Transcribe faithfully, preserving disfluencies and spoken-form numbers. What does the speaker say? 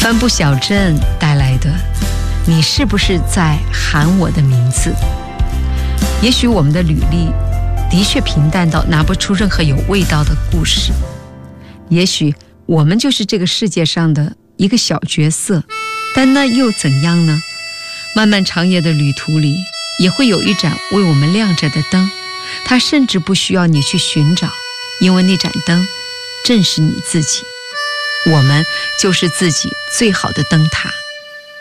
帆布小镇带来的，你是不是在喊我的名字？也许我们的履历的确平淡到拿不出任何有味道的故事，也许我们就是这个世界上的一个小角色，但那又怎样呢？漫漫长夜的旅途里，也会有一盏为我们亮着的灯，它甚至不需要你去寻找，因为那盏灯正是你自己。我们就是自己最好的灯塔。